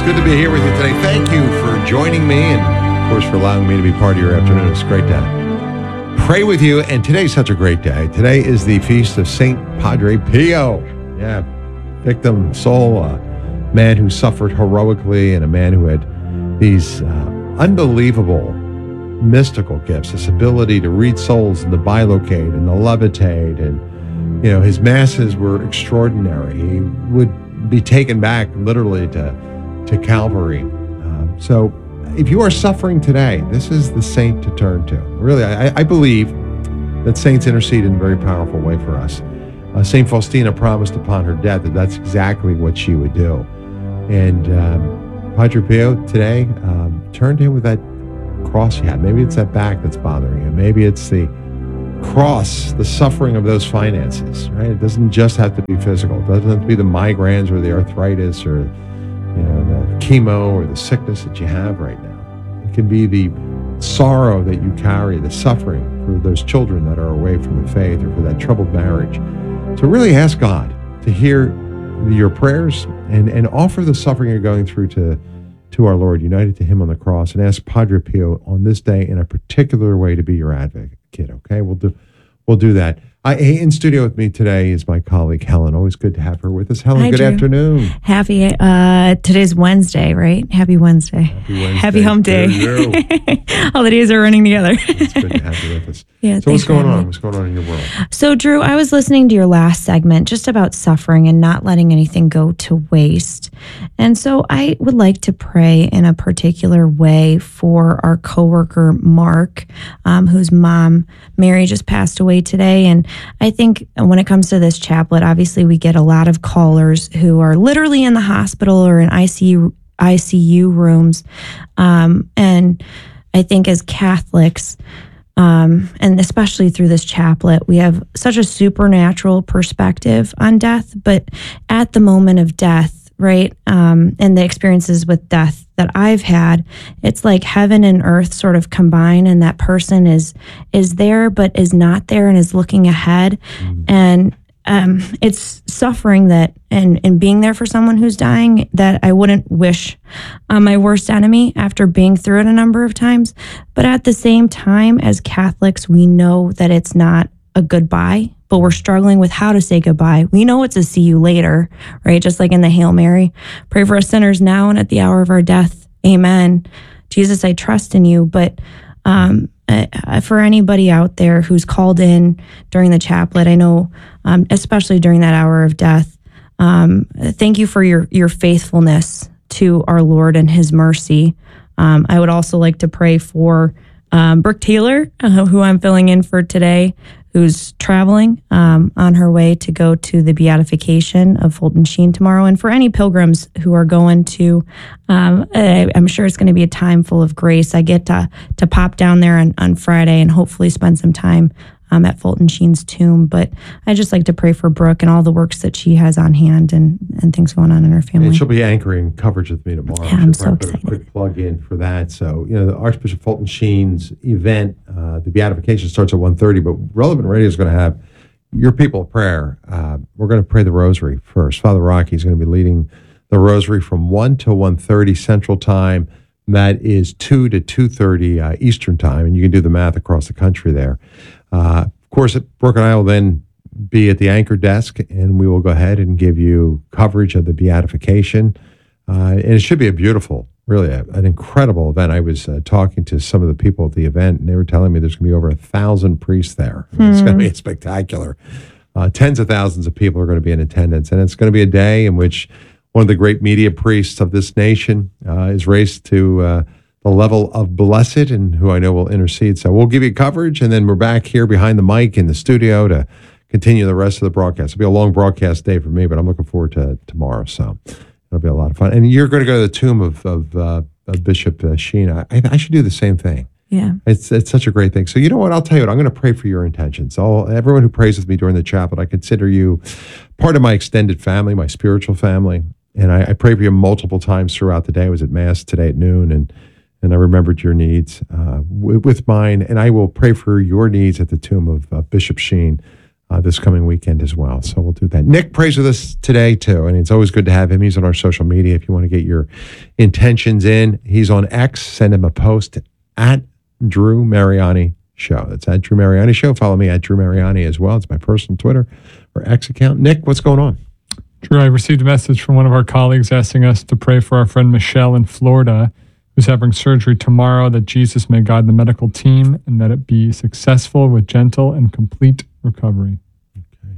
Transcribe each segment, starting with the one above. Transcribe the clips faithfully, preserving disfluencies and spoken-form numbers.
good to be here with you today. Thank you for joining me and, of course, for allowing me to be part of your afternoon. It's great to pray with you. And today's such a great day. Today is the feast of Saint Padre Pio. Yeah, victim soul, a man who suffered heroically and a man who had these uh, unbelievable mystical gifts, this ability to read souls and to bilocate and to levitate. And, you know, his masses were extraordinary. He would be taken back literally to to Calvary. Um, so if you are suffering today, this is the saint to turn to. Really, I, I believe that saints intercede in a very powerful way for us. Uh, Saint Faustina promised upon her death that that's exactly what she would do. And um, Padre Pio today, um, turn to him with that cross you had. Maybe it's that back that's bothering you. Maybe it's the cross, the suffering of those finances, right? It doesn't just have to be physical. It doesn't have to be the migraines or the arthritis or you know, the chemo or the sickness that you have right now. It can be the sorrow that you carry, the suffering for those children that are away from the faith or for that troubled marriage. So really ask God to hear your prayers and, and offer the suffering you're going through to, to our Lord, united to him on the cross, and ask Padre Pio on this day in a particular way to be your advocate, okay? We'll do, we'll do that. I, in studio with me today is my colleague, Helen. Always good to have her with us. Helen, Hi, good Drew. afternoon. Happy, uh, today's Wednesday, right? Happy Wednesday. Happy Wednesday. Happy hump day. All the days are running together. It's good to have you with us. Yeah, so what's going on? Me. What's going on in your world? So, Drew, I was listening to your last segment just about suffering and not letting anything go to waste. And so I would like to pray in a particular way for our coworker, Mark, um, whose mom, Mary, just passed away today. And I think when it comes to this chaplet, obviously we get a lot of callers who are literally in the hospital or in I C U, I C U rooms. Um, and I think as Catholics, Um, and especially through this chaplet, we have such a supernatural perspective on death. But at the moment of death, right, um, and the experiences with death that I've had, it's like heaven and earth sort of combine, and that person is is there but is not there and is looking ahead. Mm. And um, it's suffering that and, and being there for someone who's dying that I wouldn't wish on my worst enemy after being through it a number of times. But at the same time, as Catholics, we know that it's not a goodbye, but we're struggling with how to say goodbye. We know it's a see you later, right? Just like in the Hail Mary, pray for us sinners now and at the hour of our death. Amen. Jesus, I trust in you. But um, uh, for anybody out there who's called in during the chaplet, I know, um, especially during that hour of death, um, thank you for your, your faithfulness to our Lord and his mercy. Um, I would also like to pray for um, Brooke Taylor, uh, who I'm filling in for today, who's traveling um, on her way to go to the beatification of Fulton Sheen tomorrow. And for any pilgrims who are going to, um, I, I'm sure it's going to be a time full of grace. I get to to pop down there on, on Friday and hopefully spend some time um, at Fulton Sheen's tomb. But I just like to pray for Brooke and all the works that she has on hand and, and things going on in her family. And she'll be anchoring coverage with me tomorrow. Yeah, I'm so excited. Put a quick plug in for that. So, you know, the Archbishop Fulton Sheen's event, uh, the beatification starts at one thirty, but Relevant Radio is going to have your people of prayer. Uh, we're going to pray the rosary first. Father Rocky is going to be leading the rosary from one to one thirty Central Time. That is two to two thirty uh, Eastern Time, and you can do the math across the country there. Uh, of course, Brooke and I will then be at the anchor desk, and we will go ahead and give you coverage of the beatification. Uh, and it should be a beautiful, really a, an incredible event. I was uh, talking to some of the people at the event, and they were telling me there's going to be over a thousand priests there. Mm. It's going to be spectacular. Uh, tens of thousands of people are going to be in attendance, and it's going to be a day in which one of the great media priests of this nation uh, is raised to uh, the level of blessed, and who I know will intercede. So we'll give you coverage, and then we're back here behind the mic in the studio to continue the rest of the broadcast. It'll be a long broadcast day for me, but I'm looking forward to tomorrow. So it'll be a lot of fun. And you're going to go to the tomb of, of, uh, of Bishop uh, Sheen. I, I should do the same thing. Yeah. It's it's such a great thing. So you know what? I'll tell you what. I'm going to pray for your intentions. All everyone who prays with me during the chaplet, I consider you part of my extended family, my spiritual family. And I, I pray for you multiple times throughout the day. I was at Mass today at noon, and and I remembered your needs uh, with, with mine. And I will pray for your needs at the tomb of uh, Bishop Sheen. uh, this coming weekend as well. So we'll do that. Nick prays with us today too, and it's always good to have him. He's on our social media. If you want to get your intentions in, he's on X. Send him a post at Drew Mariani Show. That's at Drew Mariani Show. Follow me at Drew Mariani as well. It's my personal Twitter or X account. Nick, what's going on? Drew, I received a message from one of our colleagues asking us to pray for our friend Michelle in Florida, who's having surgery tomorrow, that Jesus may guide the medical team and that it be successful with gentle and complete recovery. Okay.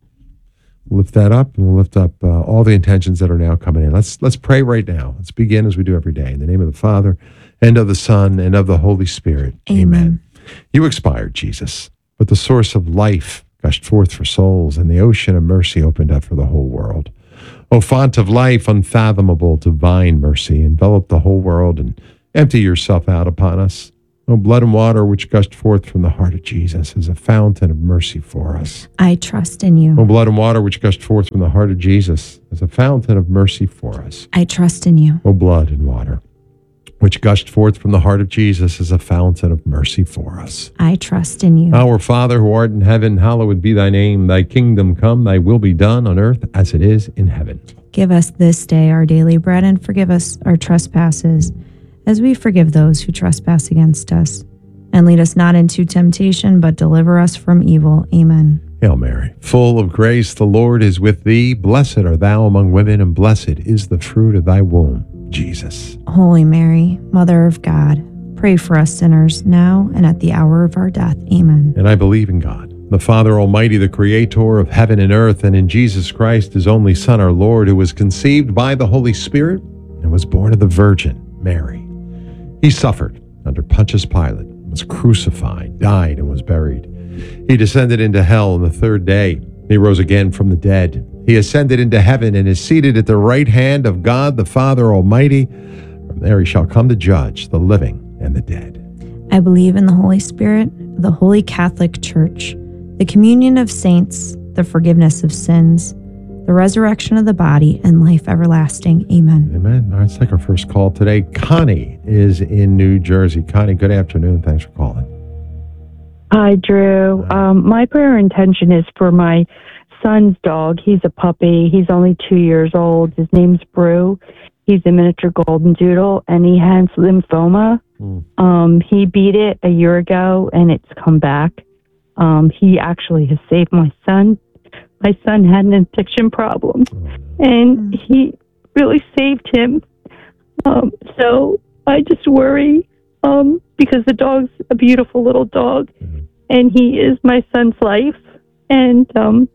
We'll lift that up, and we'll lift up uh, all the intentions that are now coming in. Let's let's pray right now. Let's begin as we do every day. In the name of the Father, and of the Son, and of the Holy Spirit. Amen. Amen. You expired, Jesus, but the source of life gushed forth for souls, and the ocean of mercy opened up for the whole world. O font of life, unfathomable, divine mercy, envelop the whole world and empty yourself out upon us. O blood and water which gushed forth from the heart of Jesus is a fountain of mercy for us. I trust in you. O blood and water which gushed forth from the heart of Jesus is a fountain of mercy for us. I trust in you. O blood and water which gushed forth from the heart of Jesus is a fountain of mercy for us. I trust in you. Our Father who art in heaven, hallowed be thy name. Thy kingdom come, thy will be done on earth as it is in heaven. Give us this day our daily bread, and forgive us our trespasses, as we forgive those who trespass against us. And lead us not into temptation, but deliver us from evil. Amen. Hail Mary, full of grace, the Lord is with thee. Blessed art thou among women, and blessed is the fruit of thy womb, Jesus. Holy Mary, Mother of God, pray for us sinners, now and at the hour of our death. Amen. And I believe in God, the Father Almighty, the Creator of heaven and earth, and in Jesus Christ, his only Son, our Lord, who was conceived by the Holy Spirit and was born of the Virgin Mary. He suffered under Pontius Pilate, was crucified, died, and was buried. He descended into hell on the third day. He rose again from the dead. He ascended into heaven and is seated at the right hand of God, the Father Almighty. From there he shall come to judge the living and the dead. I believe in the Holy Spirit, the Holy Catholic Church, the communion of saints, the forgiveness of sins, the resurrection of the body, and life everlasting. Amen. Amen. All right, let's take our first call today. Connie is in New Jersey. Connie, good afternoon. Thanks for calling. Hi, Drew. Um, my prayer intention is for my son's dog. He's a puppy. He's only two years old. His name's Brew. He's a miniature golden doodle, and he has lymphoma. Mm. Um, he beat it a year ago, and it's come back. Um, he actually has saved my son. My son had an addiction problem, oh, and he really saved him. Um, so I just worry um, because the dog's a beautiful little dog, mm-hmm. and he is my son's life. And um,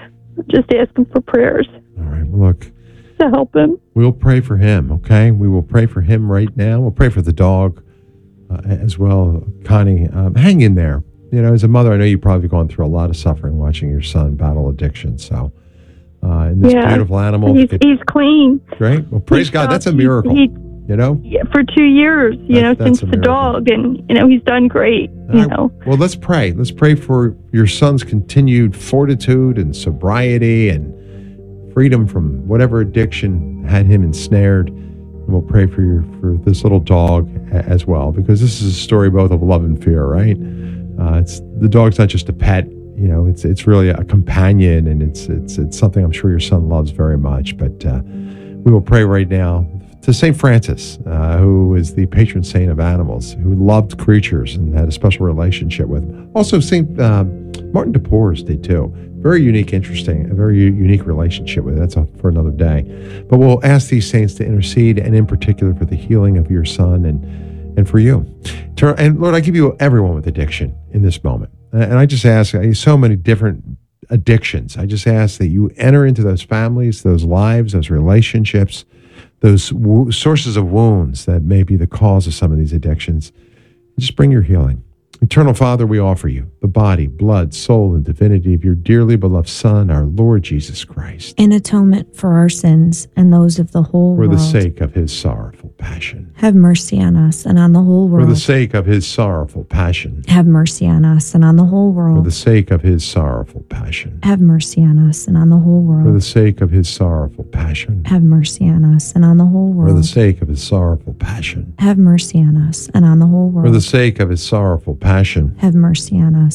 just asking for prayers. All right, well, look. To help him. We'll pray for him, okay? We will pray for him right now. We'll pray for the dog uh, as well. Connie, um, hang in there. You know, as a mother, I know you've probably gone through a lot of suffering watching your son battle addiction. So, uh, and this yeah. beautiful animal. He's, it, he's clean. Great. Well, praise he's God. not, That's a miracle. He, you know? Yeah, for two years, you that, know, since the dog. And, you know, he's done great, you right. know. Well, let's pray. Let's pray for your son's continued fortitude and sobriety and freedom from whatever addiction had him ensnared. And we'll pray for your, for this little dog as well, because this is a story both of love and fear, right? Uh, it's the dog's not just a pet, you know. It's it's really a companion, and it's it's it's something I'm sure your son loves very much. But uh, we will pray right now to Saint Francis, uh, who is the patron saint of animals, who loved creatures and had a special relationship with them. Also, Saint Um, Martin de Porres did too. Very unique, interesting, a very u- unique relationship with it. That's a, for another day. But we'll ask these saints to intercede, and in particular for the healing of your son and and for you. And Lord, I give you everyone with addiction in this moment. And I just ask, so many different addictions. I just ask that you enter into those families, those lives, those relationships, those wo- sources of wounds that may be the cause of some of these addictions. Just bring your healing. Eternal Father, we offer you the body, blood, soul, and divinity of your dearly beloved Son, our Lord Jesus Christ. In atonement for our sins and those of the whole for world. For the sake of his sorrowful passion. Have mercy on us and on the whole world. For the sake of his sorrowful passion. Have mercy on us and on the whole world. For the sake of his sorrowful passion. Have mercy on us and on the whole world. For the sake of his sorrowful passion. Have mercy on us and on the whole world. For the sake of his sorrowful passion. Have mercy on us and on the whole world. For the sake of his sorrowful passion. Have mercy on us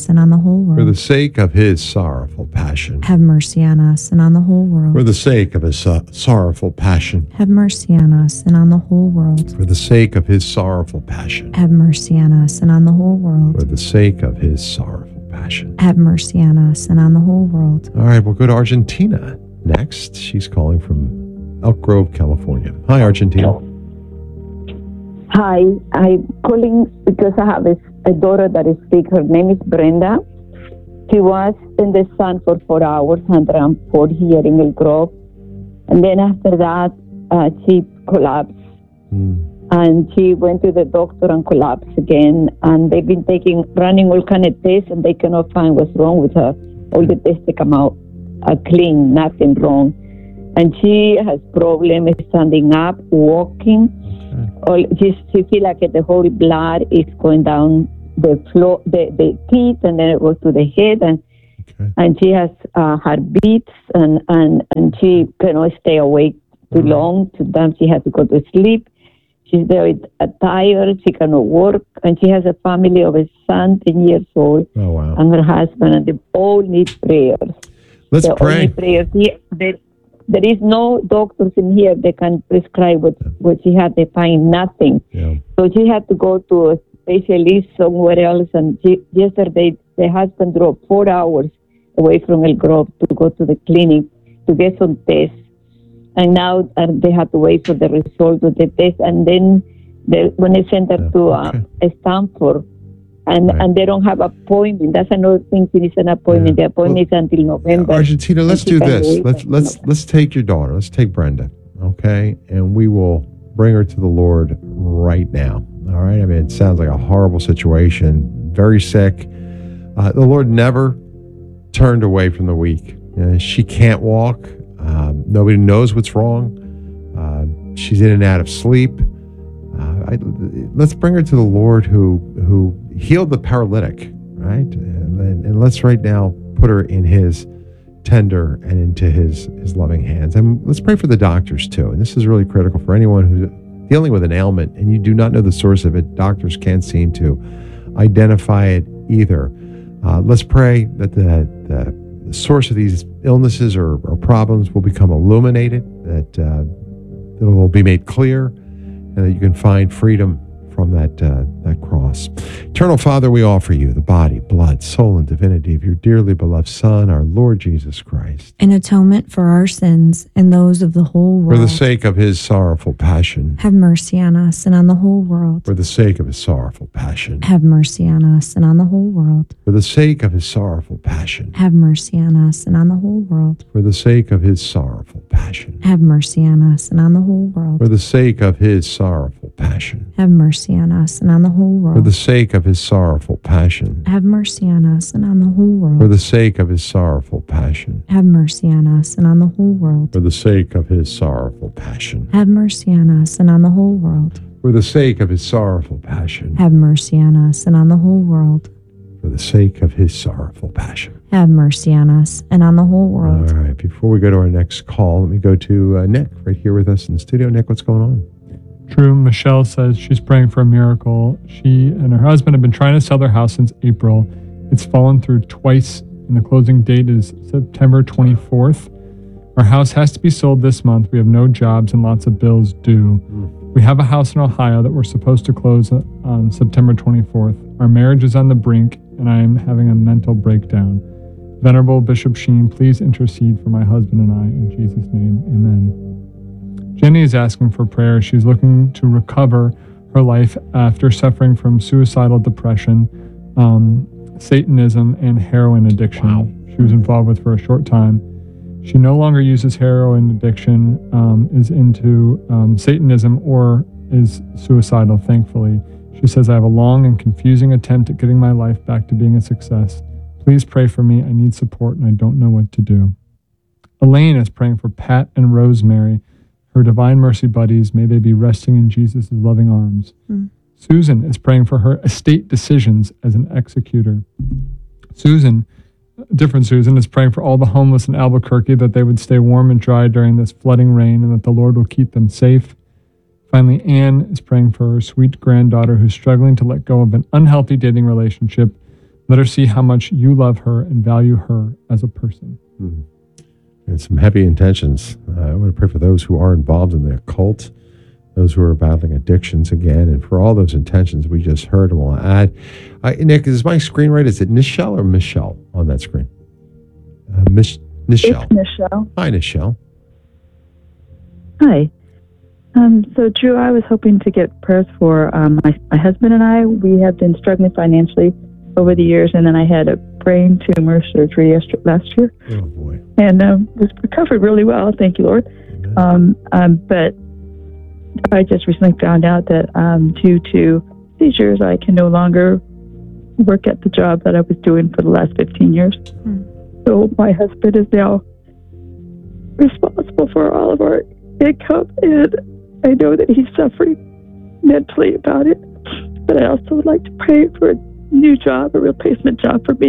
us and on the whole For the world. sake of his sorrowful passion. Have mercy on us and on the whole world. For the sake of his so- sorrowful passion. Have mercy on us and on the whole world. For the sake of his sorrowful passion. Have mercy on us and on the whole world. For the sake of his sorrowful passion. Have mercy on us and on the whole world. All right, we'll go to Argentina next. She's calling from Elk Grove, California. Hi, Argentina. Hi, I'm calling because I have a, a daughter that is sick. Her name is Brenda. She was in the sun for four hours, one hundred four here in El Grove. And then after that, uh, she collapsed. Mm. And she went to the doctor and collapsed again. And they've been taking, running all kind of tests, and they cannot find what's wrong with her. All the tests they come out are clean, nothing wrong. And she has problems standing up, walking. Or she, she feel like the whole blood is going down the floor, the, the teeth, and then it goes to the head, and Okay. and she has uh, heartbeats, and, and and she cannot stay awake too Mhm. long. Sometimes she has to go to sleep. She's very uh, tired. She cannot work, and she has a family of a son, ten years old, Oh, wow. and her husband, and they all need prayers. Let's They all pray. need prayers. Here, there, there is no doctors in here that can prescribe what, what she had. They find nothing. Yeah. So she had to go to a specialist somewhere else. And she, yesterday, the husband drove four hours away from El Grove to go to the clinic to get some tests. And now uh, they have to wait for the result of the test. And then they, when they sent her Yeah, to uh, okay. Stanford, and, Right. and they don't have appointment. That's another thing. She needs an appointment. Yeah. The appointment is until November. Argentina, let's And she do can this. wait Let's until let's November. let's take your daughter. Let's take Brenda, okay? And we will bring her to the Lord right now. All right. I mean, it sounds like a horrible situation. Very sick. Uh, the Lord never turned away from the weak. Uh, she can't walk. Um, nobody knows what's wrong. Uh, she's in and out of sleep. Uh, I, let's bring her to the Lord who who healed the paralytic, right? And, and let's right now put her in His tender and into His His loving hands. And let's pray for the doctors too. And this is really critical for anyone who's dealing with an ailment and you do not know the source of it. Doctors can't seem to identify it either. Uh, let's pray that the, the, the source of these illnesses or, or problems will become illuminated, that, uh, that it will be made clear, and that you can find freedom from that uh, that cross. Eternal Father, we offer you the body, blood, soul, and divinity of your dearly beloved Son, our Lord Jesus Christ, In atonement for our sins and those of the whole world. for the sake of his sorrowful passion, Have mercy on us and on the whole world. for the sake of his sorrowful passion, Have mercy on us and on the whole world. for the sake of his sorrowful passion, Have mercy on us and on the whole world. for the sake of his sorrowful passion, Have mercy on us and on the whole world. for the sake of his sorrowful passion, Have mercy on us and on the whole for world. the sake of his sorrowful passion, Have mercy on us and on the whole for world. the sake of his sorrowful passion, Have mercy on us and on the whole world. for the sake of his sorrowful passion, Have mercy on us and on the whole world. for the sake of his sorrowful passion, Have mercy on us and on the whole world. for the sake of his sorrowful passion. Have mercy on us and on the whole All world. right, before we go to our next call, let me go to uh, Nick right here with us in the studio. Nick, what's going on? True. Michelle says she's praying for a miracle. She and her husband have been trying to sell their house since April. It's fallen through twice, and the closing date is September twenty-fourth. Our house has to be sold this month. We have no jobs and lots of bills due. We have a house in Ohio that we're supposed to close on September twenty-fourth. Our marriage is on the brink, and I am having a mental breakdown. Venerable Bishop Sheen, please intercede for my husband and I. In Jesus' name, amen. Jenny is asking for prayer. She's looking to recover her life after suffering from suicidal depression, um, Satanism, and heroin addiction. Wow. She was involved with for a short time. She no longer uses heroin addiction, um, is into um, Satanism, or is suicidal, thankfully. She says, I have a long and confusing attempt at getting my life back to being a success. Please pray for me. I need support and I don't know what to do. Elaine is praying for Pat and Rosemary, her Divine Mercy buddies. May they be resting in Jesus' loving arms. Mm. Susan is praying for her estate decisions as an executor. Susan, different Susan, is praying for all the homeless in Albuquerque, that they would stay warm and dry during this flooding rain and that the Lord will keep them safe. Finally, Anne is praying for her sweet granddaughter who's struggling to let go of an unhealthy dating relationship Let her see how much you love her and value her as a person. Mm-hmm. And some heavy intentions. Uh, I want to pray for those who are involved in the occult, those who are battling addictions again, and for all those intentions we just heard. And we'll add, uh, Nick, is my screen right? Is it Nichelle or Michelle on that screen? Uh, Mich- Nichelle. It's Michelle. Hi, Nichelle. Hi. Um, so, Drew, I was hoping to get prayers for um, my, my husband and I. We have been struggling financially over the years, and then I had a brain tumor surgery yesterday, last year. Oh, boy. And um, was recovered really well, thank you, Lord. Um, um, but I just recently found out that um, due to seizures, I can no longer work at the job that I was doing for the last fifteen years. Hmm. So my husband is now responsible for all of our income, and I know that he's suffering mentally about it. But I also would like to pray for a new job, a replacement job for me,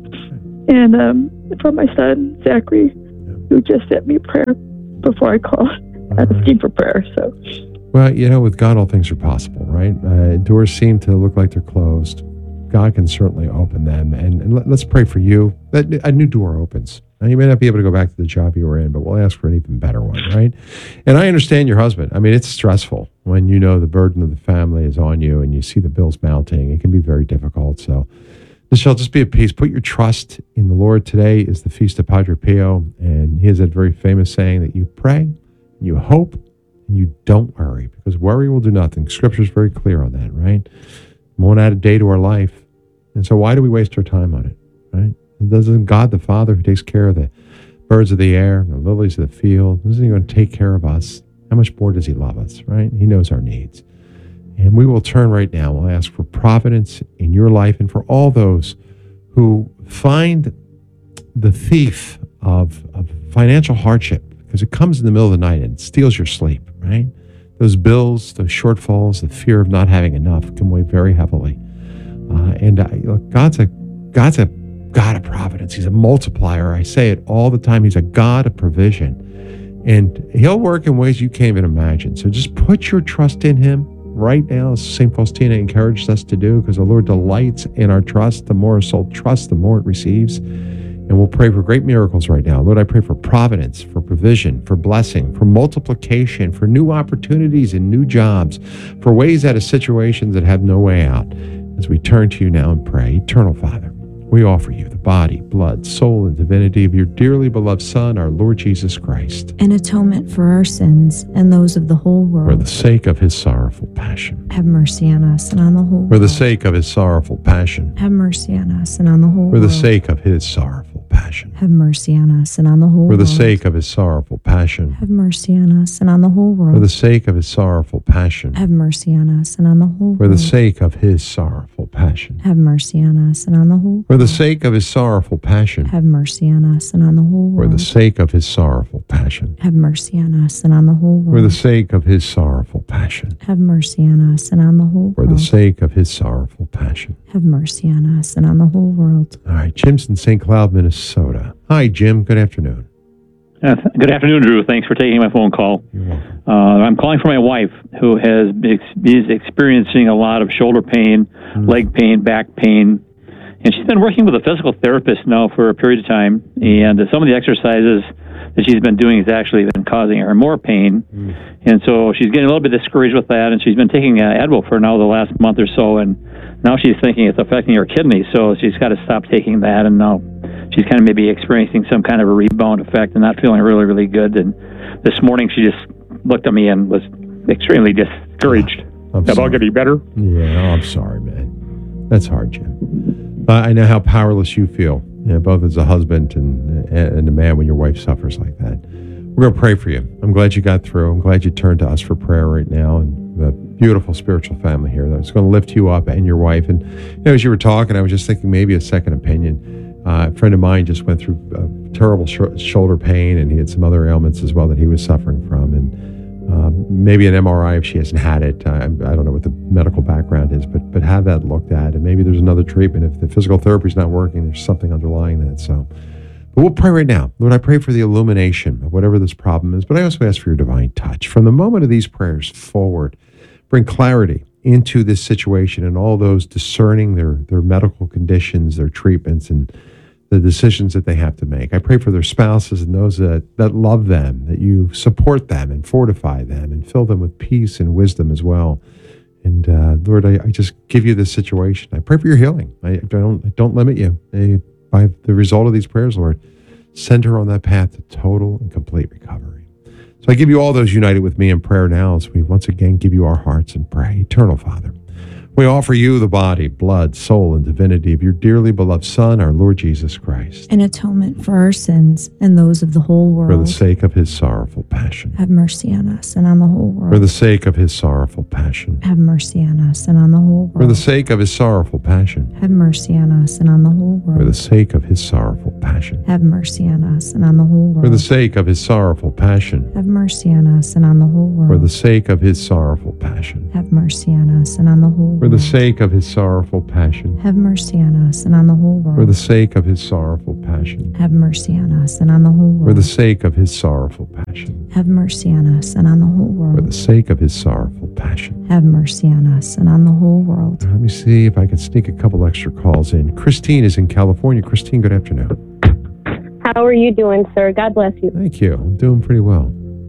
and um, for my son, Zachary, who just sent me a prayer before I called, asking for prayer. So, well, you know, with God, all things are possible, right? Uh, doors seem to look like they're closed. God can certainly open them. And, and let, let's pray for you that a new door opens. Now, you may not be able to go back to the job you were in, but we'll ask for an even better one, right? And I understand your husband. I mean, it's stressful when you know the burden of the family is on you and you see the bills mounting. It can be very difficult. So, Michelle, just be at peace. Put your trust in the Lord. Today is the Feast of Padre Pio, and he has that very famous saying that you pray, you hope, and you don't worry, because worry will do nothing. Scripture is very clear on that, right? We won't add a day to our life. And so why do we waste our time on it, right? Doesn't God the Father, who takes care of the birds of the air, the lilies of the field, isn't he going to take care of us? How much more does he love us, right? He knows our needs. And we will turn right now. We'll ask for providence in your life and for all those who find the thief of, of financial hardship, because it comes in the middle of the night and steals your sleep, right? Those bills, those shortfalls, the fear of not having enough can weigh very heavily. Uh, and uh, look, God's a God's a God of providence. He's a multiplier. I say it all the time. He's a God of provision, and He'll work in ways you can't even imagine. So just put your trust in Him right now, as Saint Faustina encouraged us to do, because the Lord delights in our trust. The more a soul trusts, the more it receives. And we'll pray for great miracles right now. Lord, I pray for providence, for provision, for blessing, for multiplication, for new opportunities and new jobs, for ways out of situations that have no way out. As we turn to you now and pray, Eternal Father, we offer you the body, blood, soul, and divinity of your dearly beloved Son, our Lord Jesus Christ, An atonement for our sins and those of the whole world. for the sake of his sorrowful passion. Have mercy on us and on the whole For the world. sake of his sorrowful passion. Have mercy on us and on the whole For the world. sake of his sorrowful passion. Have mercy on us and on the whole For the world. sake of his sorrowful passion. Have mercy on us and on the whole world. For the sake of his sorrowful passion. Have mercy on us and on the whole For the world. sake of his sorrowful passion. Have mercy on us and on the whole For the world. sake of his sorrowful passion. Have mercy on us and on the whole For world. the sake of his sorrowful passion. Have mercy on us and on the whole world. For the sake of his sorrowful passion. Have mercy on us and on the whole For the world. sake of his sorrowful passion. Have mercy on us and on the whole world. All right, Jim's in Saint Cloud, Minnesota. Hi, Jim. Good afternoon. Uh, th- good afternoon, Drew. Thanks for taking my phone call. You're welcome. Uh, I'm calling for my wife, who has ex- is experiencing a lot of shoulder pain, Mm. leg pain, back pain, and she's been working with a physical therapist now for a period of time. And uh, some of the exercises that she's been doing has actually been causing her more pain, Mm. and so she's getting a little bit discouraged with that. And she's been taking uh, Advil for now the last month or so, and now she's thinking it's affecting her kidneys. So she's got to stop taking that, and now she's kind of maybe experiencing some kind of a rebound effect and not feeling really, really good. And this morning she just looked at me and was extremely discouraged. I'm About sorry. getting better? Yeah, oh, I'm sorry, man. That's hard, Jim. Uh, I know how powerless you feel, you know, both as a husband and, and a man when your wife suffers like that. We're going to pray for you. I'm glad you got through. I'm glad you turned to us for prayer right now. And a beautiful spiritual family here that's going to lift you up and your wife. And you know, as you were talking, I was just thinking maybe a second opinion. Uh, a friend of mine just went through uh, terrible sh- shoulder pain, and he had some other ailments as well that he was suffering from. And um, maybe an M R I if she hasn't had it. I, I don't know what the medical background is, but but have that looked at. And maybe there's another treatment. If the physical therapy is not working, there's something underlying that. So, but we'll pray right now. Lord, I pray for the illumination of whatever this problem is, but I also ask for your divine touch. From the moment of these prayers forward, bring clarity into this situation and all those discerning their, their medical conditions, their treatments, and the decisions that they have to make. I pray for their spouses and those that, that love them, that you support them and fortify them and fill them with peace and wisdom as well. And uh, Lord, I, I just give you this situation. I pray for your healing. I don't, I don't limit you. I, by the result of these prayers, Lord, send her on that path to total and complete recovery. So I give you all those united with me in prayer now as we once again give you our hearts and pray. Eternal Father, we offer you the body, blood, soul, and divinity of your dearly beloved Son, our Lord Jesus Christ, an atonement for our sins and those of the whole world. for the sake of his sorrowful passion. Have mercy on us and on the whole world. For the sake of his sorrowful passion. Have mercy on us and on the whole world. For the sake of his sorrowful passion. Have mercy on us and on the whole world. For the sake of his sorrowful passion. Have mercy on us and on the whole world. For the sake of his sorrowful passion. Have mercy on us and on the whole world. For the sake of his sorrowful passion. Have mercy on us and on the whole world. For the sake of his sorrowful passion. Have mercy on us and on the whole world. For the sake of his sorrowful passion. Have mercy on us and on the whole world. For the sake of his sorrowful passion. Have mercy on us and on the whole world. For the sake of his sorrowful passion. Have mercy on us and on the whole world. Let me see if I can sneak a couple extra calls in. Christine is in California. Christine, good afternoon. How are you doing, sir? God bless you. Thank you. I'm doing pretty well.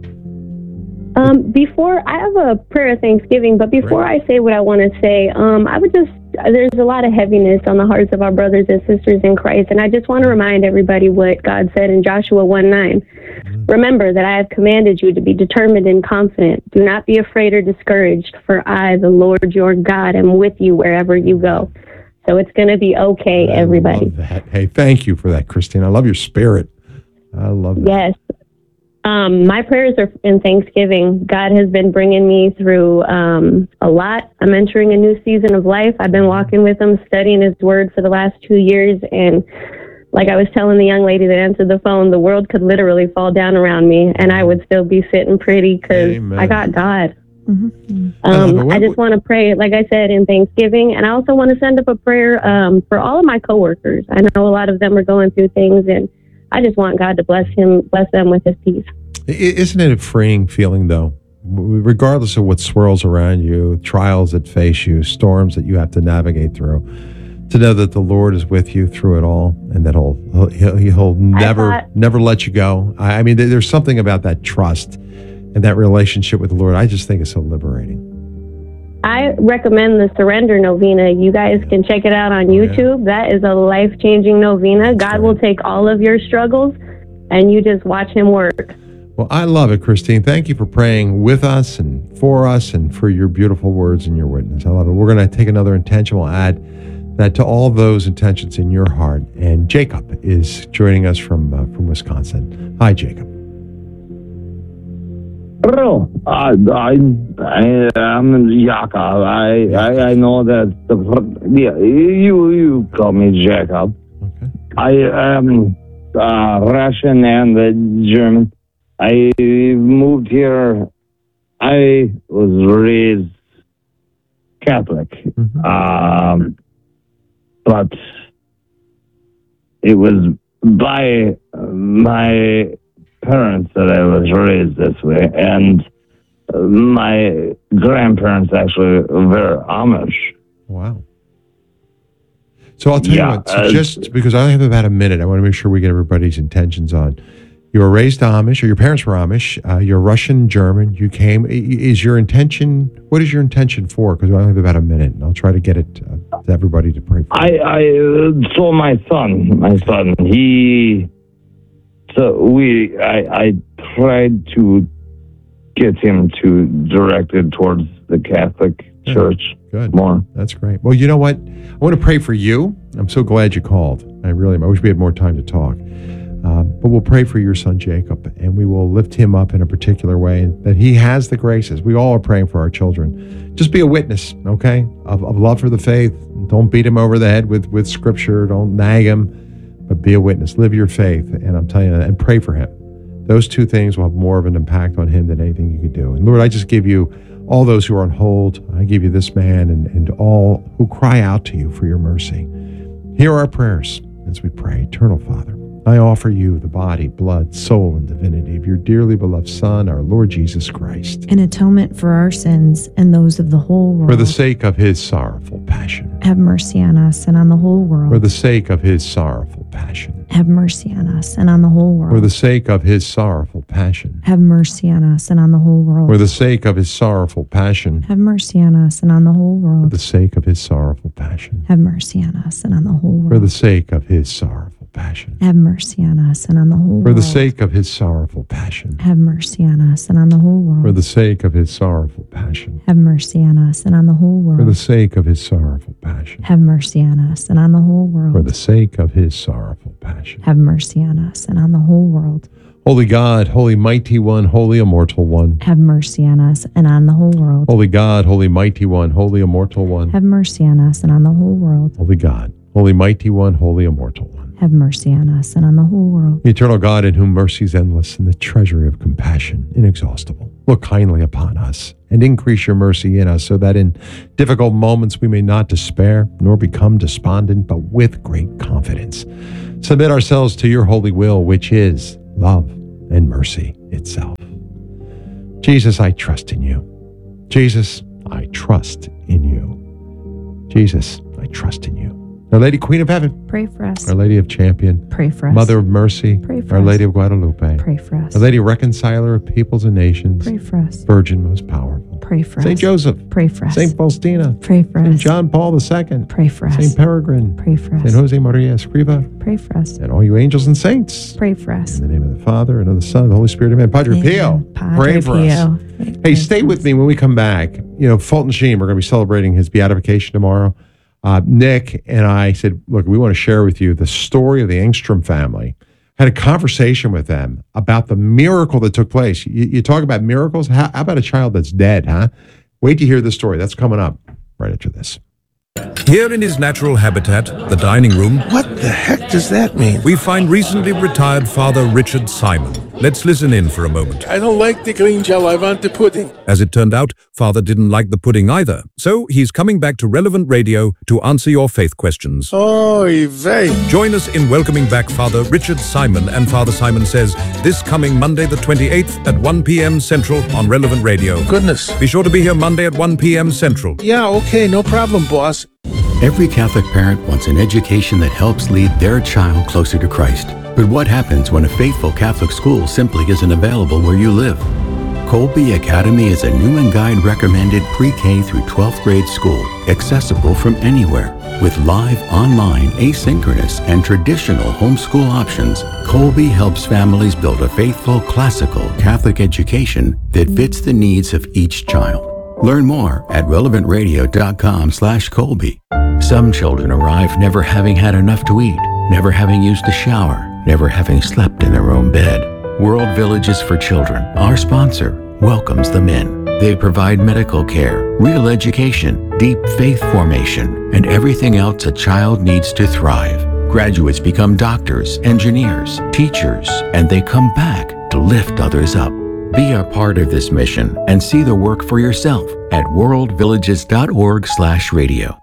Um, before I have a prayer of thanksgiving, but before Great. I say what I want to say, um, I would just there's a lot of heaviness on the hearts of our brothers and sisters in Christ, and I just want to remind everybody what God said in Joshua one nine. Mm-hmm. Remember that I have commanded you to be determined and confident. Do not be afraid or discouraged, for I, the Lord your God, am with you wherever you go. So it's going to be okay, I everybody. love that. Hey, thank you for that, Christine. I love your spirit. I love that. Yes. Um, my prayers are in Thanksgiving. God has been bringing me through um, a lot. I'm entering a new season of life. I've been walking with him, studying his word for the last two years. And like I was telling the young lady that answered the phone, the world could literally fall down around me and I would still be sitting pretty because I got God. Mm-hmm. Um, I just want to pray, like I said, in Thanksgiving. And I also want to send up a prayer um, for all of my coworkers. I know a lot of them are going through things, and I just want God to bless him, bless them with his peace. Isn't it a freeing feeling, though? Regardless of what swirls around you, trials that face you, storms that you have to navigate through, to know that the Lord is with you through it all, and that He'll He'll, he'll never thought, never let you go. I mean, there's something about that trust and that relationship with the Lord. I just think it's so liberating. I recommend the Surrender Novena. You guys can check it out on YouTube. That is a life-changing novena. God will take all of your struggles, and you just watch him work. Well, I love it, Christine. Thank you for praying with us and for us and for your beautiful words and your witness. I love it. We're going to take another intention. We'll add that to all those intentions in your heart. And Jacob is joining us from uh, from Wisconsin. Hi, Jacob. Hello, I, I, I am Jacob. I, I, I know that the yeah, you you call me Jacob. Okay. I am uh, Russian and uh, German. I moved here. I was raised Catholic, Mm-hmm. um, but it was by my parents that I was raised this way, and my grandparents actually were Amish. Wow. So I'll tell Yeah, you what, so uh, just because I only have about a minute, I want to make sure we get everybody's intentions on. You were raised Amish, or your parents were Amish. Uh, you're Russian, German. You came. Is your intention, what is your intention for? Because I only have about a minute, and I'll try to get it uh, to everybody to pray for. I, I uh, saw my son, my son, he, so we, I, I tried to get him to directed towards the Catholic Yeah. Church Good. more. That's great. Well, you know what? I want to pray for you. I'm so glad you called. I really am. I wish we had more time to talk. Uh, but we'll pray for your son, Jacob, and we will lift him up in a particular way, that he has the graces. We all are praying for our children. Just be a witness, okay, of, of love for the faith. Don't beat him over the head with, with scripture. Don't nag him, but be a witness. Live your faith, and I'm telling you, and pray for him. Those two things will have more of an impact on him than anything you could do. And Lord, I just give you all those who are on hold. I give you this man and, and all who cry out to you for your mercy. Hear our prayers as we pray. Eternal Father, I offer you the body, blood, soul, and divinity of your dearly beloved Son, our Lord Jesus Christ, in atonement for our sins and those of the whole world. for the sake of his sorrowful passion. Have mercy on us and on the whole world. For the sake of his sorrowful passion. Have mercy on us and on the whole world. For the sake of his sorrowful passion. Have mercy on us and on the whole world. For the sake of his sorrowful passion. Have mercy on us and on the whole For world. the sake of his sorrowful passion. Have mercy on us and on the whole world. For the sake of his sorrowful passion. Have mercy on us and on the whole For world. the sake of his sorrowful passion. Have mercy on us and on the whole world. For the sake of his sorrowful passion. Have mercy on us and on the whole world. For the sake of his sorrowful passion. Have mercy on us and on the whole world. For the sake of his sorrowful passion. Have mercy on us and on the whole world. Holy God, holy mighty one, holy immortal one. Have mercy on us and on the whole world. Holy God, holy mighty one, holy immortal one. Have mercy on us and on the whole world. Holy God, holy mighty one, holy immortal one. Have mercy on us and on the whole world. The eternal God, in whom mercy is endless and the treasury of compassion inexhaustible, look kindly upon us and increase your mercy in us, so that in difficult moments we may not despair nor become despondent, but with great confidence submit ourselves to your holy will, which is love and mercy itself. Jesus, I trust in you. Jesus, I trust in you. Jesus, I trust in you. Our Lady Queen of Heaven, Pray for us. Our Lady of Champion, Pray for us. Mother of Mercy, Pray for Our us. Lady of Guadalupe, Pray for us. Our Lady Reconciler of peoples and nations, Pray for us. Virgin most powerful, Pray for Saint us. Joseph, Pray for us. Saint Faustina, Pray for Saint us. John Paul the Second, Pray for us. Saint Peregrine, Pray for us. Saint Jose Maria Escriva, Pray for us. and all you angels and saints. Pray for us. In the name of the Father, and of the Son, and of the Holy Spirit, amen. Padre Pio, Amen. Padre pray for us. Pio. Hey, stay with me when we come back. You know, Fulton Sheen, we're going to be celebrating his beatification tomorrow. Uh, Nick and I said, look, we want to share with you the story of the Engstrom family. Had a conversation with them about the miracle that took place. You, you talk about miracles. How, how about a child that's dead, huh? Wait to hear the story. That's coming up right after this. Here in his natural habitat, the dining room, What the heck does that mean? we find recently retired Father Richard Simon. Let's listen in for a moment. I don't like the green gel. I want the pudding. As it turned out, Father didn't like the pudding either, so he's coming back to Relevant Radio to answer your faith questions. Oy vey. Join us in welcoming back Father Richard Simon and Father Simon Says this coming Monday the twenty-eighth at one p.m. Central on Relevant Radio. Goodness. Be sure to be here Monday at one p.m. Central. Yeah, okay, no problem, boss. Every Catholic parent wants an education that helps lead their child closer to Christ. But what happens when a faithful Catholic school simply isn't available where you live? Colby Academy is a new and guide recommended pre-K through twelfth grade school, accessible from anywhere. With live, online, asynchronous, and traditional homeschool options, Colby helps families build a faithful, classical Catholic education that fits the needs of each child. Learn more at relevant radio dot com slash Colby. Some children arrive never having had enough to eat, never having used a shower, never having slept in their own bed. World Villages for Children, our sponsor, welcomes them in. They provide medical care, real education, deep faith formation, and everything else a child needs to thrive. Graduates become doctors, engineers, teachers, and they come back to lift others up. Be a part of this mission and see the work for yourself at world villages dot org slash radio.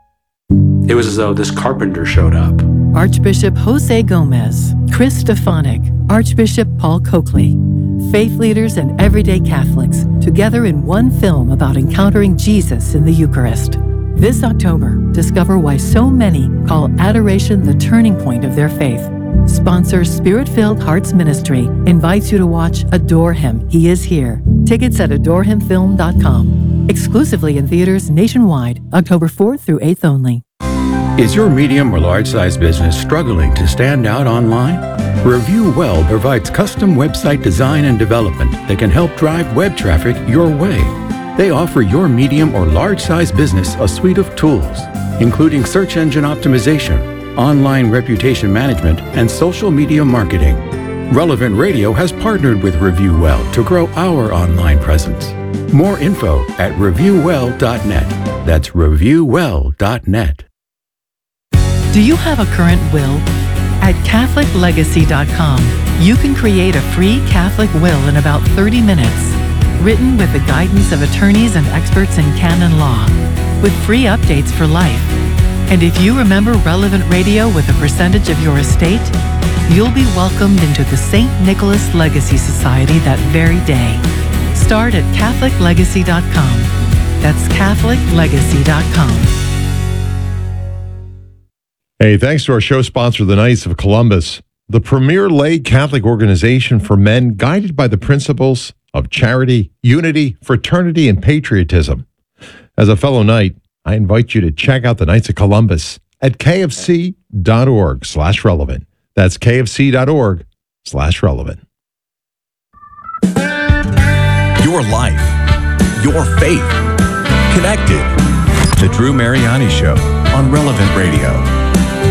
It was as though this carpenter showed up. Archbishop Jose Gomez, Chris Stefanik, Archbishop Paul Coakley, faith leaders and everyday Catholics together in one film about encountering Jesus in the Eucharist. This October, discover why so many call adoration the turning point of their faith. Sponsor Spirit-Filled Hearts Ministry invites you to watch Adore Him, He Is Here. Tickets at adore him film dot com. Exclusively in theaters nationwide, October fourth through eighth only. Is your medium or large size business struggling to stand out online? Review Well provides custom website design and development that can help drive web traffic your way. They offer your medium or large size business a suite of tools, including search engine optimization, online reputation management, and social media marketing. Relevant Radio has partnered with Review Well to grow our online presence. More info at review well dot net. That's review well dot net. Do you have a current will? At catholic legacy dot com, you can create a free Catholic will in about thirty minutes, written with the guidance of attorneys and experts in canon law, with free updates for life. And if you remember Relevant Radio with a percentage of your estate, you'll be welcomed into the Saint Nicholas Legacy Society that very day. Start at Catholic Legacy dot com. That's Catholic Legacy dot com. Hey, thanks to our show sponsor, the Knights of Columbus, the premier lay Catholic organization for men guided by the principles of charity, unity, fraternity, and patriotism. As a fellow Knight, I invite you to check out the Knights of Columbus at kfc.org slash relevant. That's kfc.org slash relevant. Your life, your faith, connected. The Drew Mariani Show on Relevant Radio.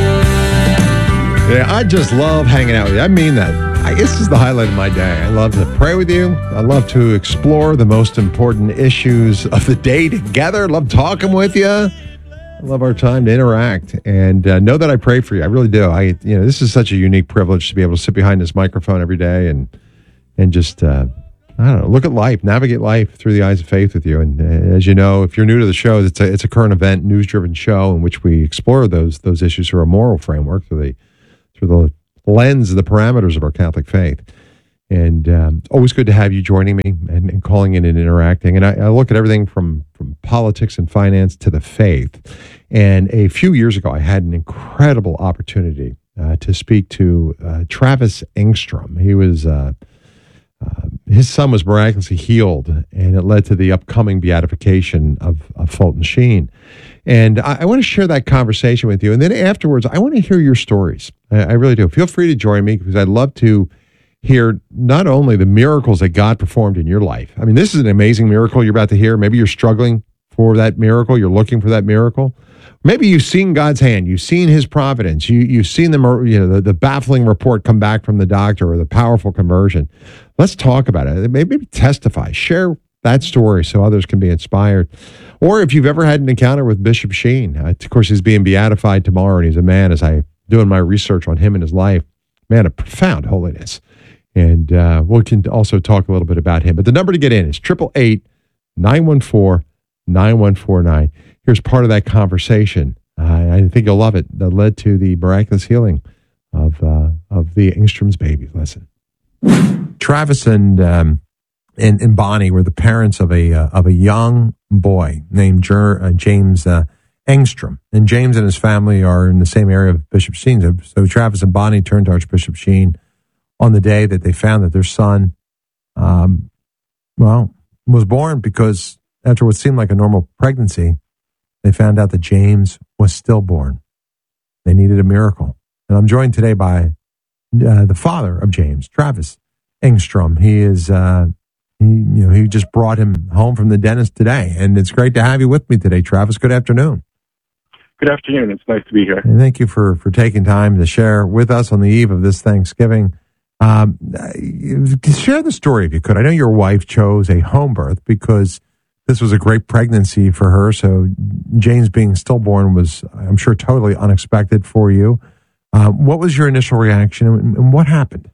Yeah, I just love hanging out with you. I mean that. I guess this is the highlight of my day. I love to pray with you. I love to explore the most important issues of the day together. I love talking with you. I love our time to interact, and uh, know that I pray for you. I really do. I, you know, this is such a unique privilege to be able to sit behind this microphone every day and and just, uh, I don't know, look at life, navigate life through the eyes of faith with you. And uh, as you know, if you're new to the show, it's a it's a current event, news-driven show in which we explore those those issues through a moral framework, through the through the lens, the parameters of our Catholic faith. And um, always good to have you joining me and, and calling in and interacting. And I, I look at everything from, from politics and finance to the faith. And a few years ago, I had an incredible opportunity uh, to speak to uh, Travis Engstrom. He was, uh, uh, his son was miraculously healed, and it led to the upcoming beatification of, of Fulton Sheen. And I, I want to share that conversation with you. And then afterwards, I want to hear your stories. I, I really do. Feel free to join me, because I'd love to hear not only the miracles that God performed in your life. I mean, this is an amazing miracle you're about to hear. Maybe you're struggling for that miracle. You're looking for that miracle. Maybe you've seen God's hand. You've seen his providence. You, you've seen the, you know, the, the baffling report come back from the doctor, or the powerful conversion. Let's talk about it. Maybe testify. Share that story so others can be inspired. Or if you've ever had an encounter with Bishop Sheen. Uh, of course, he's being beatified tomorrow, and he's a man, as I doing my research on him and his life, man of profound holiness. And uh, we can also talk a little bit about him. But the number to get in is eight eight eight, nine one four, nine one four nine. Here's part of that conversation. Uh, I think you'll love it. That led to the miraculous healing of uh, of the Engstrom's baby. Listen. Travis and, um, and and Bonnie were the parents of a uh, of a young boy named Jer- uh, James uh, Engstrom. And James and his family are in the same area of Bishop Sheen. So Travis and Bonnie turned to Archbishop Sheen on the day that they found that their son, um, well, was born, because after what seemed like a normal pregnancy, they found out that James was stillborn. They needed a miracle. And I'm joined today by uh, the father of James, Travis Engstrom. He is, uh, he, you know, he just brought him home from the dentist today. And it's great to have you with me today, Travis. Good afternoon. Good afternoon. It's nice to be here. And thank you for, for taking time to share with us on the eve of this Thanksgiving. Um, share the story if you could. I know your wife chose a home birth because this was a great pregnancy for her. So James being stillborn was, I'm sure, totally unexpected for you. Um, what was your initial reaction, and, and what happened?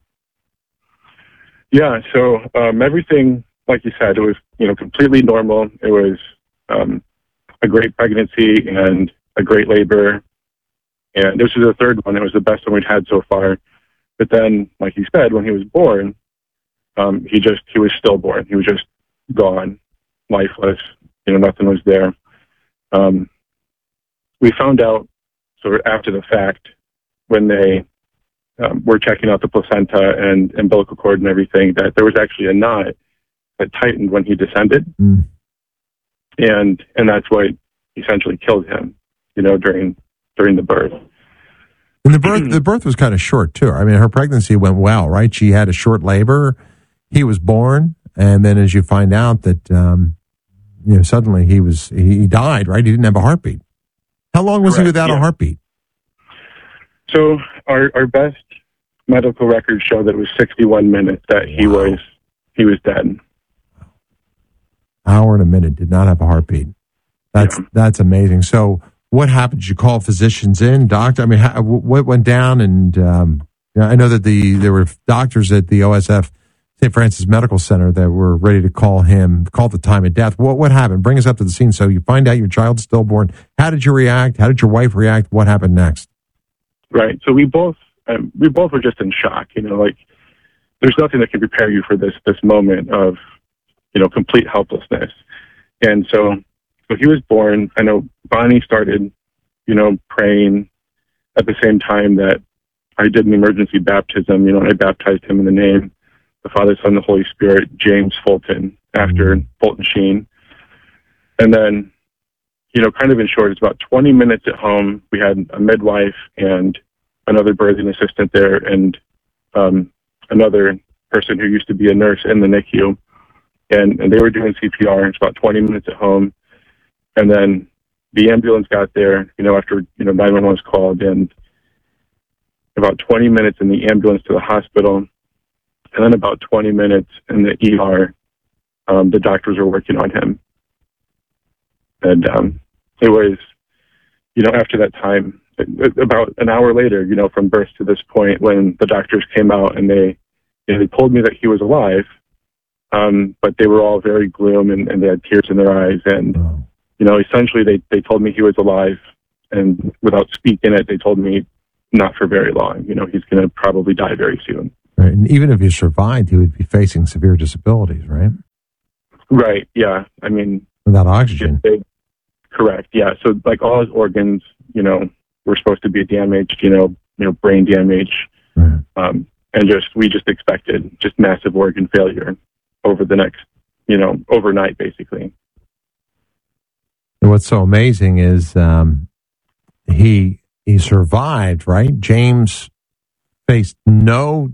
Yeah. So um, everything, like you said, it was, you know, completely normal. It was um, a great pregnancy and a great labor. And this was the third one. It was the best one we'd had so far. But then, like you said, when he was born, um, he just, he was stillborn. He was just gone, lifeless. You know, nothing was there. Um, we found out sort of after the fact, when they um, were checking out the placenta and umbilical cord and everything, that there was actually a knot that tightened when he descended. Mm. And, and that's what essentially killed him, you know, during, during the birth. And the birth, the birth was kind of short too. I mean, her pregnancy went well, right? She had a short labor. He was born, and then as you find out that, um, you know, suddenly he was he died, right? He didn't have a heartbeat. How long was Correct, he without yeah. a heartbeat? So our our best medical records show that it was sixty-one minutes that he Wow. was he was dead. Hour and a minute, did not have a heartbeat. That's Yeah. that's amazing. So, what happened? Did you call physicians in, doctor? I mean, how, what went down? And um, I know that the there were doctors at the O S F, Saint Francis Medical Center, that were ready to call him, call the time of death. What what happened? Bring us up to the scene. So you find out your child's stillborn. How did you react? How did your wife react? What happened next? Right. So we both um, we both were just in shock. You know, like there's nothing that can prepare you for this this moment of, you know, complete helplessness. And so, so he was born. I know Bonnie started, you know, praying at the same time that I did an emergency baptism. You know, and I baptized him in the name, the Father, Son, and the Holy Spirit, James Fulton, after mm-hmm. Fulton Sheen. And then, you know, kind of in short, it's about twenty minutes at home. We had a midwife and another birthing assistant there, and um, another person who used to be a nurse in the N I C U. And, and they were doing C P R. It's about twenty minutes at home. And then the ambulance got there, you know, after, you know, nine one one was called, and about twenty minutes in the ambulance to the hospital. And then about twenty minutes in the E R, um, the doctors were working on him. And um, it was, you know, after that time, about an hour later, you know, from birth to this point, when the doctors came out and they, you know, they told me that he was alive, um, but they were all very gloom and, and they had tears in their eyes. And, you know, essentially they, they told me he was alive, and without speaking it, they told me not for very long. You know, he's going to probably die very soon. Right. And even if he survived, he would be facing severe disabilities, right? Right. Yeah. I mean, without oxygen. They, correct. Yeah. So like all his organs, you know, were supposed to be damaged, you know, you know, brain damage. Right. Um, and just, we just expected just massive organ failure over the next, you know, overnight, basically. And what's so amazing is um, he, he survived, right? James faced no